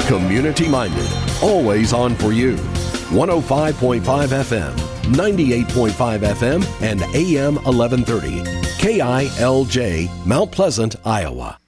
Community-minded, always on for you. 105.5 FM, 98.5 FM, and AM 1130. KILJ, Mount Pleasant, Iowa.